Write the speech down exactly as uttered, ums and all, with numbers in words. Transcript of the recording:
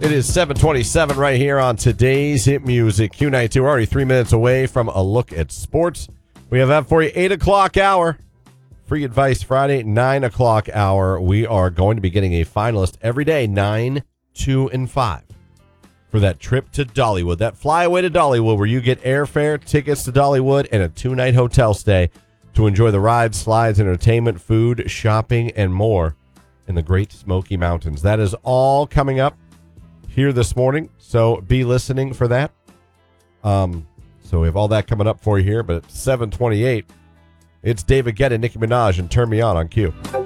It is seven twenty-seven right here on today's Hit Music. Q ninety-two, we're already three minutes away from a look at sports. We have that for you, eight o'clock hour. Free Advice Friday, nine o'clock hour. We are going to be getting a finalist every day, nine, two, and five, for that trip to Dollywood. That flyaway to Dollywood where you get airfare, tickets to Dollywood, and a two-night hotel stay to enjoy the rides, slides, entertainment, food, shopping, and more in the Great Smoky Mountains. That is all coming up here this morning, so be listening for that. Um, so we have all that coming up for you here, but at seven twenty-eight, it's David Guetta, Nicki Minaj, and Turn Me On on Q.